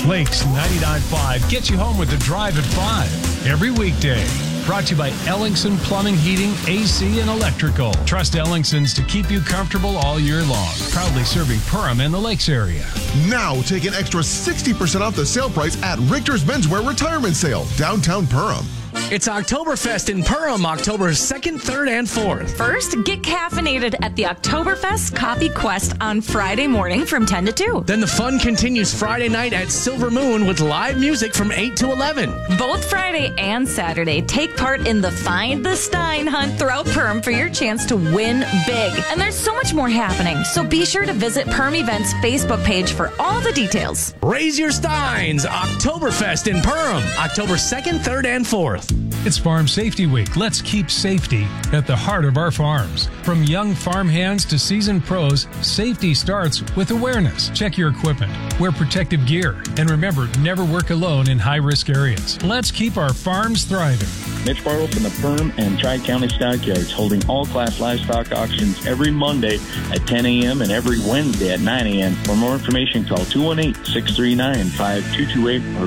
Lakes 99.5 gets you home with the drive at 5 every weekday. Brought to you by Ellingson Plumbing, Heating, AC, and Electrical. Trust Ellingson's to keep you comfortable all year long. Proudly serving Perham and the Lakes area. Now take an extra 60% off the sale price at Richter's Menswear Retirement Sale, downtown Perham. It's Oktoberfest in Perham, October 2nd, 3rd, and 4th. First, get caffeinated at the Oktoberfest Coffee Quest on Friday morning from 10 to 2. Then the fun continues Friday night at Silver Moon with live music from 8 to 11. Both Friday and Saturday, take part in the Find the Stein hunt throughout Perham for your chance to win big. And there's so much more happening, so be sure to visit Perham Events' Facebook page for all the details. Raise your steins, Oktoberfest in Perham, October 2nd, 3rd, and 4th. It's Farm Safety Week. Let's keep safety at the heart of our farms. From young farm hands to seasoned pros, safety starts with awareness. Check your equipment, wear protective gear, and remember, never work alone in high-risk areas. Let's keep our farms thriving. Mitch Bartle from the Perham and Tri-County Stockyards, holding all-class livestock auctions every Monday at 10 a.m. and every Wednesday at 9 a.m. For more information, call 218-639-5228 or